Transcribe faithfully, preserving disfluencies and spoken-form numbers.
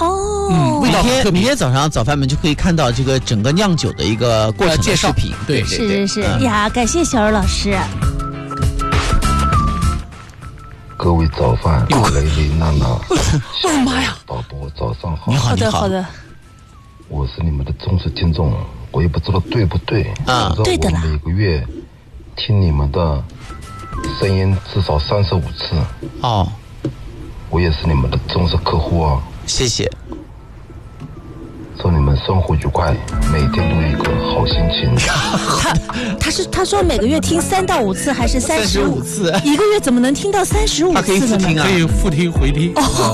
哦， 嗯，味明道很特别。 天明天早上早饭们就可以看到这个整个酿酒的一个过程的介绍视频。 对对是是是、 嗯、 呀，感谢小尔老师。 各位早饭，雷雷娜娜， 哦妈呀， 宝宝早上好。 你好， 好的你好。 好的， 我是你们的忠实听众，我也不知道对不对。 啊， 对的啦。 我每个月听你们的声音至少三十五次。 哦， 我也是你们的忠实客户啊。 谢谢。 祝你们生活愉快，每天都有一个好心情。 他他是他说每个月听三到五次还是三十五次？ 一个月怎么能听到三十五次呢？ 他可以复听啊， 可以复听回听。 哦。